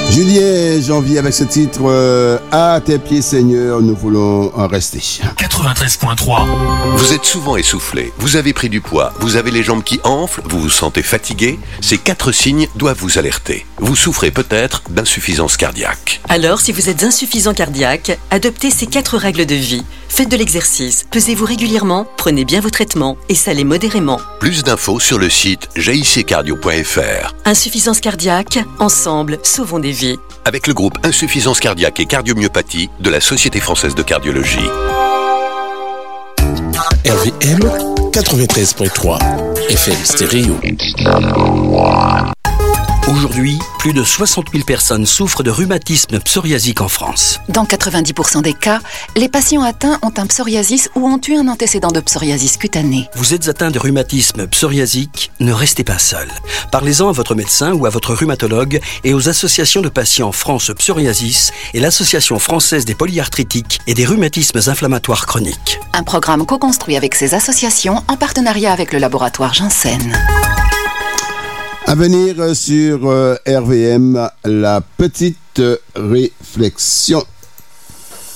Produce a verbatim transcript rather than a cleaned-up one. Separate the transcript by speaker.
Speaker 1: Julien Janvier avec ce titre euh, À tes pieds Seigneur, nous voulons en rester.
Speaker 2: quatre-vingt-treize point trois.
Speaker 3: Vous êtes souvent essoufflé, vous avez pris du poids, vous avez les jambes qui enflent, vous vous sentez fatigué. Ces quatre signes doivent vous alerter. Vous souffrez peut-être d'insuffisance cardiaque.
Speaker 4: Alors, si vous êtes insuffisant cardiaque, adoptez ces quatre règles de vie. Faites de l'exercice, pesez-vous régulièrement, prenez bien vos traitements et salez modérément.
Speaker 3: Plus d'infos sur le site j i c cardio point f r.
Speaker 4: Insuffisance cardiaque, ensemble, sauvons des vies.
Speaker 3: Avec le groupe Insuffisance cardiaque et cardiomyopathie de la Société française de cardiologie.
Speaker 5: R V M quatre-vingt-treize point trois F M stéréo.
Speaker 6: Aujourd'hui, plus de soixante mille personnes souffrent de rhumatisme psoriasique en France.
Speaker 7: Dans quatre-vingt-dix pour cent des cas, les patients atteints ont un psoriasis ou ont eu un antécédent de psoriasis cutanée.
Speaker 6: Vous êtes atteint de rhumatisme psoriasique, ne restez pas seul. Parlez-en à votre médecin ou à votre rhumatologue et aux associations de patients France Psoriasis et l'Association française des polyarthritiques et des rhumatismes inflammatoires chroniques.
Speaker 7: Un programme co-construit avec ces associations en partenariat avec le laboratoire Janssen.
Speaker 1: À venir sur euh, R V M, la petite réflexion.